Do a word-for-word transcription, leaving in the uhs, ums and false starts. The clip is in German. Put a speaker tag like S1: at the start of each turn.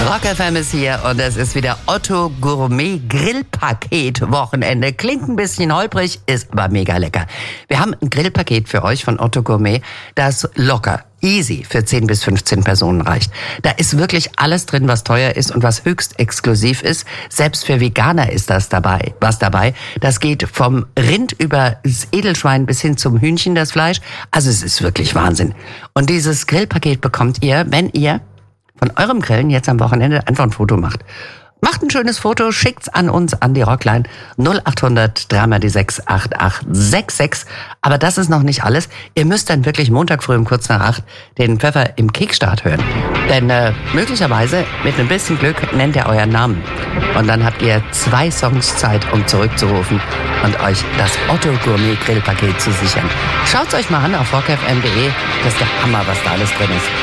S1: Rock F M ist hier und es ist wieder Otto Gourmet Grillpaket Wochenende. Klingt ein bisschen holprig, ist aber mega lecker. Wir haben ein Grillpaket für euch von Otto Gourmet, das locker, easy für zehn bis fünfzehn Personen reicht. Da ist wirklich alles drin, was teuer ist und was höchst exklusiv ist. Selbst für Veganer ist das dabei, was dabei. Das geht vom Rind über das Edelschwein bis hin zum Hühnchen, das Fleisch. Also es ist wirklich Wahnsinn. Und dieses Grillpaket bekommt ihr, wenn ihr von eurem Grillen jetzt am Wochenende einfach ein Foto macht. Macht ein schönes Foto, schickt's an uns, an die Rockline null acht hundert drei mal die sechs acht acht sechs sechs. Aber das ist noch nicht alles. Ihr müsst dann wirklich Montag früh um kurz nach acht den Pfeffer im Kickstart hören. Denn äh, möglicherweise, mit ein bisschen Glück, nennt er euren Namen. Und dann habt ihr zwei Songs Zeit, um zurückzurufen und euch das Otto Gourmet Grillpaket zu sichern. Schaut's euch mal an auf rock f m punkt de. Das ist der Hammer, was da alles drin ist.